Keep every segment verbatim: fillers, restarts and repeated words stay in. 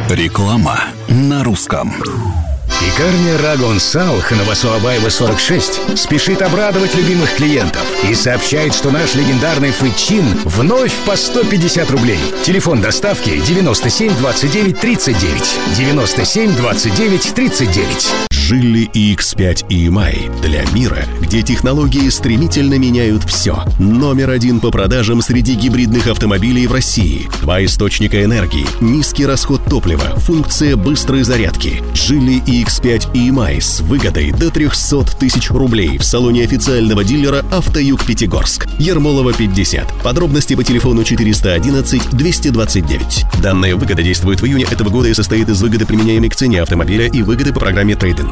Реклама на русском. Пекарня Рагон Салх на Васуабаева сорок шесть спешит обрадовать любимых клиентов и сообщает, что наш легендарный фычин вновь по сто пятьдесят рублей. Телефон доставки девяносто семь двадцать девять тридцать девять. девяносто семь двадцать девять тридцать девять. Geely и икс пять и эм ай для мира, где технологии стремительно меняют все. Номер один по продажам среди гибридных автомобилей в России. Два источника энергии, низкий расход топлива, функция быстрой зарядки. Geely и икс пять и эм ай с выгодой до триста тысяч рублей в салоне официального дилера «Автоюг Пятигорск». Ермолова, пятьдесят. Подробности по телефону четыреста одиннадцать двести двадцать девять. Данная выгода действует в июне этого года и состоит из выгоды, применяемой к цене автомобиля, и выгоды по программе «Трейд-ин».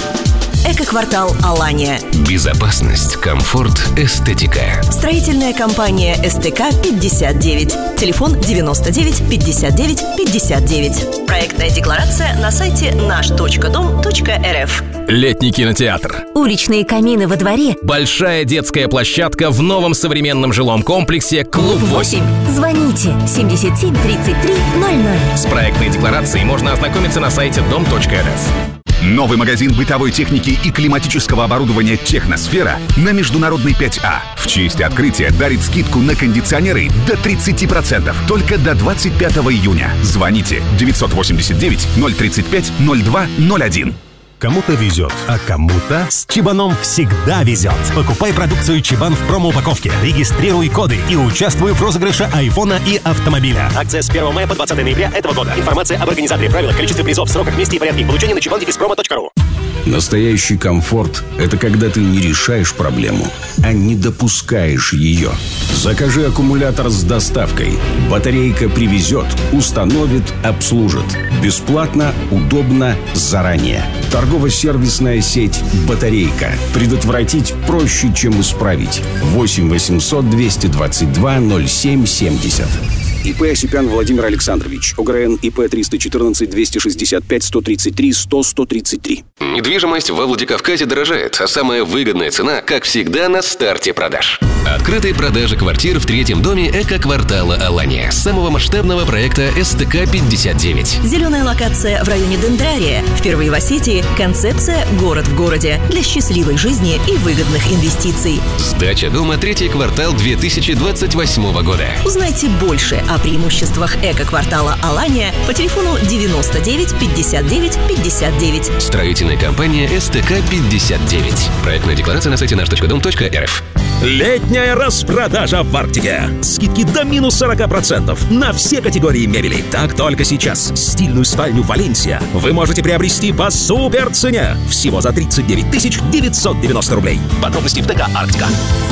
Эко-квартал «Алания». Безопасность, комфорт, эстетика. Строительная компания эс тэ ка пятьдесят девять. Телефон девяносто девять пятьдесят девять пятьдесят девять. Проектная декларация на сайте наш точка дом точка эр эф. Летний кинотеатр. Уличные камины во дворе. Большая детская площадка в новом современном жилом комплексе «Клуб восемь». Звоните семьдесят семь тридцать три ноль ноль. С проектной декларацией можно ознакомиться на сайте дом точка эр эф. Новый магазин бытовой техники и климатического оборудования «Техносфера» на Международной пять А в честь открытия дарит скидку на кондиционеры до тридцать процентов только до двадцать пятого июня. Звоните девятьсот восемьдесят девять ноль тридцать пять ноль два ноль один. Кому-то везет, а кому-то с Чебаном всегда везет. Покупай продукцию Чебан в промо-упаковке, регистрируй коды и участвуй в розыгрыше айфона и автомобиля. Акция с первого мая по двадцатое ноября этого года. Информация об организаторе, правилах, количестве призов, сроках, месте и порядке получения на чебан дефис промо точка ру. Настоящий комфорт – это когда ты не решаешь проблему, а не допускаешь ее. Закажи аккумулятор с доставкой. Батарейка привезет, установит, обслужит. Бесплатно, удобно, заранее. Торгово-сервисная сеть «Батарейка». Предотвратить проще, чем исправить. восемь восемьсот двести двадцать два ноль семь семьдесят. ИП Осипян Владимир Александрович. ОГРН ИП триста четырнадцать двести шестьдесят пять сто тридцать три сто сто тридцать три. Недвижимость во Владикавказе дорожает, а самая выгодная цена, как всегда, на старте продаж. Открытые продажи квартир в третьем доме эко-квартала «Алания», самого масштабного проекта эс тэ ка пятьдесят девять. Зеленая локация в районе Дендрария. Впервые в Осетии концепция «Город в городе» для счастливой жизни и выгодных инвестиций. Сдача дома третий квартал две тысячи двадцать восьмого года. Узнайте больше о преимуществах эко-квартала «Алания» по телефону девяносто девять пятьдесят девять пятьдесят девять. Строительная компания эс тэ ка пятьдесят девять. Проектная декларация на сайте наш точка дом точка эр эф. Летняя распродажа в Арктике. Скидки до минус сорок процентов на все категории мебели. Так только сейчас. Стильную спальню «Валенсия» вы можете приобрести по супер цене. Всего за тридцать девять тысяч девятьсот девяносто рублей. Подробности в ТК «Арктика».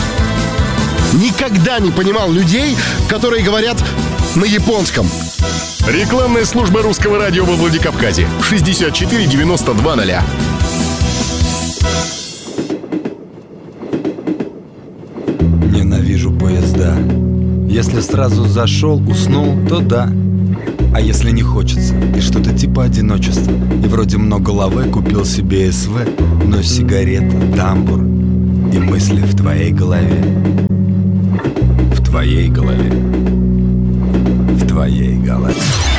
Никогда не понимал людей, которые говорят на японском. Рекламная служба русского радио во Владикавказе. шестьдесят четыре девяносто два ноль. Ненавижу поезда. Если сразу зашел, уснул, то да. А если не хочется, и что-то типа одиночества, и вроде много лавы, купил себе эс вэ, но сигарета, тамбур и мысли в твоей голове. В твоей голове. В твоей голове.